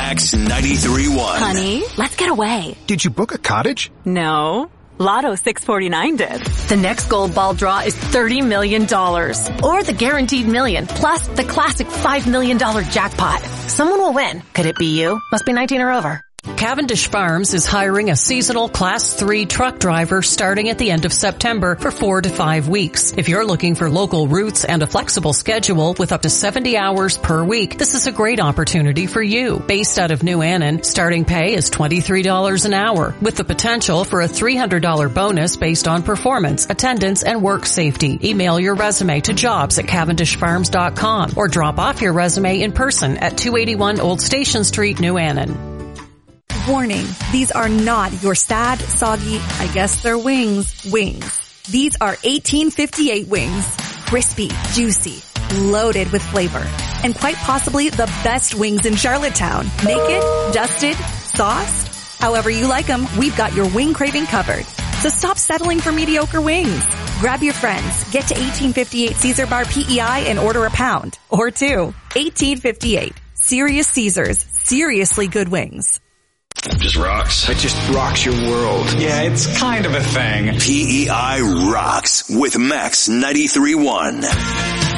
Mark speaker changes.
Speaker 1: Max 93.1.
Speaker 2: Honey, let's get away.
Speaker 3: Did you book a cottage?
Speaker 2: No. Lotto 649 did.
Speaker 4: The next gold ball draw is $30 million. Or the guaranteed million, plus the classic $5 million jackpot. Someone will win. Could it be you? Must be 19 or over.
Speaker 5: Cavendish Farms is hiring a seasonal Class 3 truck driver starting at the end of September for 4 to 5 weeks. If you're looking for local routes and a flexible schedule with up to 70 hours per week, this is a great opportunity for you. Based out of New Annan, starting pay is $23 an hour, with the potential for a $300 bonus based on performance, attendance, and work safety. Email your resume to jobs@cavendishfarms.com or drop off your resume in person at 281 Old Station Street, New Annan.
Speaker 6: Warning, these are not your sad, soggy, I guess they're wings. These are 1858 wings. Crispy, juicy, loaded with flavor, and quite possibly the best wings in Charlottetown. Naked, dusted, sauced. However you like them, we've got your wing craving covered. So stop settling for mediocre wings. Grab your friends, get to 1858 Caesar Bar PEI and order a pound or two. 1858. Serious Caesars. Seriously good wings.
Speaker 1: Just rocks.
Speaker 3: It just rocks your world.
Speaker 7: Yeah, it's kind of a thing.
Speaker 1: PEI rocks with Max 93.1.